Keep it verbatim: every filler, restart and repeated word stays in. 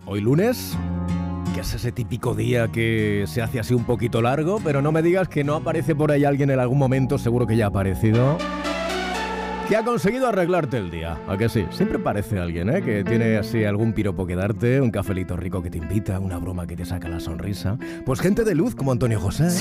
Hoy lunes, que es ese típico día que se hace así un poquito largo, pero no me digas que no aparece por ahí alguien en algún momento, seguro que ya ha aparecido, que ha conseguido arreglarte el día. ¿A que sí? Siempre parece alguien, ¿eh? Que tiene así algún piropo que darte, un cafelito rico que te invita, una broma que te saca la sonrisa. Pues gente de luz como Antonio José.